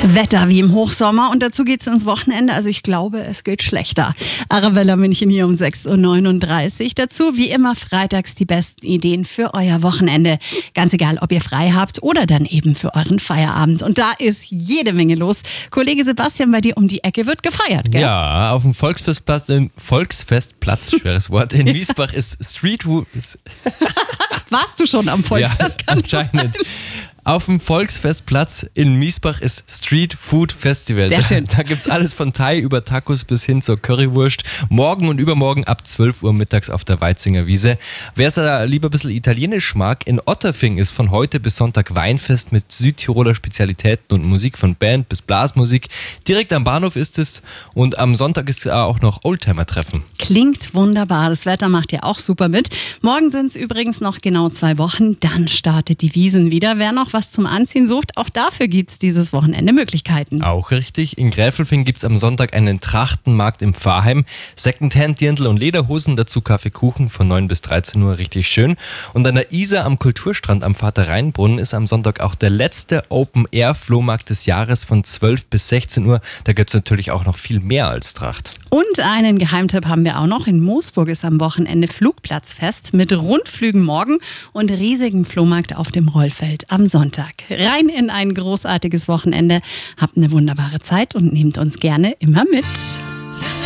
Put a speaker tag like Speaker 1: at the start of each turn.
Speaker 1: Wetter wie im Hochsommer und dazu geht's ins Wochenende. Also ich glaube, es geht schlechter. Arabella München hier um 6.39 Uhr. Dazu wie immer freitags die besten Ideen für euer Wochenende. Ganz egal, ob ihr frei habt oder dann eben für euren Feierabend. Und da ist jede Menge los. Kollege Sebastian, bei dir um die Ecke wird gefeiert, gell?
Speaker 2: Ja, auf dem Volksfestplatz, schweres Wort, in Miesbach ist Streetfood.
Speaker 1: Warst du schon am Volksfest?
Speaker 2: Ja, anscheinend. Auf dem Volksfestplatz in Miesbach ist Street Food Festival.
Speaker 1: Sehr schön.
Speaker 2: Da gibt's alles von Thai über Tacos bis hin zur Currywurst. Morgen und übermorgen ab 12 Uhr mittags auf der Weizinger Wiese. Wer es da lieber ein bisschen italienisch mag, in Otterfing ist von heute bis Sonntag Weinfest mit Südtiroler Spezialitäten und Musik von Band bis Blasmusik. Direkt am Bahnhof ist es und am Sonntag ist auch noch Oldtimer-Treffen.
Speaker 1: Klingt wunderbar. Das Wetter macht ja auch super mit. Morgen sind es übrigens noch genau 2 Wochen. Dann startet die Wiesn wieder. Wer noch was zum Anziehen sucht, auch dafür gibt es dieses Wochenende Möglichkeiten.
Speaker 2: Auch richtig. In Gräfelfing gibt es am Sonntag einen Trachtenmarkt im Pfarrheim. Secondhand, Dirndl und Lederhosen, dazu Kaffee, Kuchen von 9 bis 13 Uhr, richtig schön. Und an der Isar am Kulturstrand am Vater-Rhein-Brunnen ist am Sonntag auch der letzte Open-Air-Flohmarkt des Jahres von 12 bis 16 Uhr. Da gibt es natürlich auch noch viel mehr als Tracht.
Speaker 1: Und einen Geheimtipp haben wir auch noch. In Moosburg ist am Wochenende Flugplatzfest mit Rundflügen morgen und riesigem Flohmarkt auf dem Rollfeld am Sonntag. Rein in ein großartiges Wochenende. Habt eine wunderbare Zeit und nehmt uns gerne immer mit.